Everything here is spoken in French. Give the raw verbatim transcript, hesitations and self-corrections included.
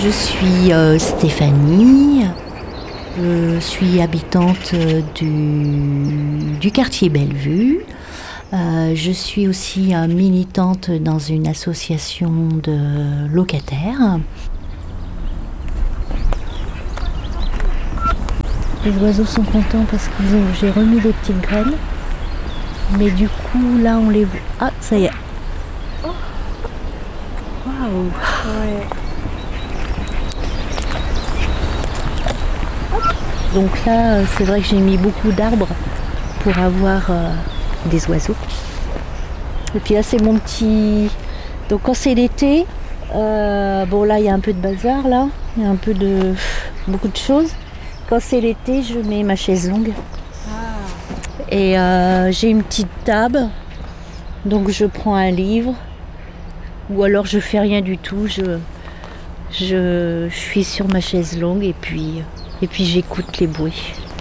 Je suis euh, Stéphanie, je suis habitante du, du quartier Bellevue. Euh, je suis aussi euh, militante dans une association de locataires. Les oiseaux sont contents parce que j'ai remis des petites graines. Mais du coup, là, on les voit. Ah, ça y est. Waouh. Ouais. Donc là, c'est vrai que j'ai mis beaucoup d'arbres pour avoir euh, des oiseaux. Et puis là, c'est mon petit... Donc quand c'est l'été, euh, bon là, il y a un peu de bazar, là. Il y a un peu de... beaucoup de choses. Quand c'est l'été, je mets ma chaise longue. Ah. Et euh, j'ai une petite table. Donc je prends un livre. Ou alors je fais rien du tout. Je, je, je suis sur ma chaise longue et puis, et puis j'écoute les bruits.